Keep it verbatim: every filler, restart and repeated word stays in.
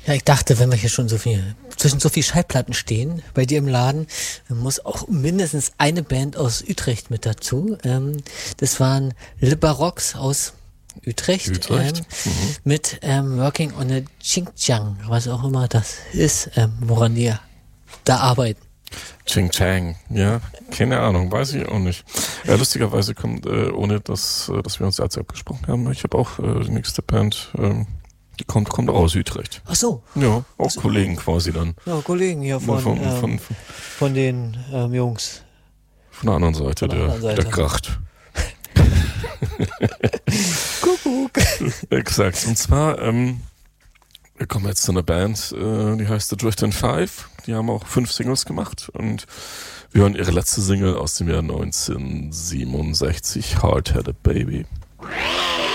Ja, ich dachte, wenn wir hier schon so viel, zwischen so viel Schallplatten stehen, bei dir im Laden, dann muss auch mindestens eine Band aus Utrecht mit dazu. Ähm, das waren Libbarox aus Utrecht, Utrecht. Ähm, Mhm. mit ähm, Working on a Xinjiang, was auch immer das ist, ähm, woran die da arbeiten. Ching Chang, ja, keine Ahnung, weiß ich auch nicht. Ja, lustigerweise kommt, äh, ohne dass, äh, dass wir uns jetzt abgesprochen haben, ich habe auch äh, die nächste Band, ähm, die kommt, kommt auch aus Utrecht. Ach so. Ja, auch so. Kollegen quasi dann. Ja, Kollegen hier von, von, ähm, von, von, von den ähm, Jungs. von der anderen Seite, Von der der, anderen Seite. der Kracht. Kuckuck. Exakt. Und zwar, ähm, wir kommen jetzt zu einer Band, äh, die heißt The Drift and Five. Die haben auch fünf Singles gemacht und wir hören ihre letzte Single aus dem Jahr neunzehnhundertsiebenundsechzig, Hard Headed Baby.